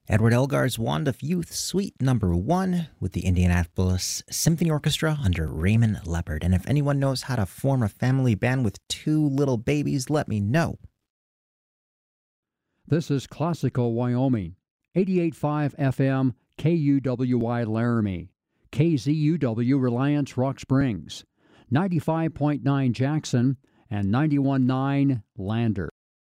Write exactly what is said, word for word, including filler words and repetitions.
Edward Elgar's Wand of Youth, Suite Number One, with the Indianapolis Symphony Orchestra under Raymond Leopard. And if anyone knows how to form a family band with two little babies, let me know. This is Classical Wyoming, eighty-eight point five F M, K U W Y Laramie, K Z U W Reliance Rock Springs, ninety-five point nine Jackson, and ninety-one point nine Lander.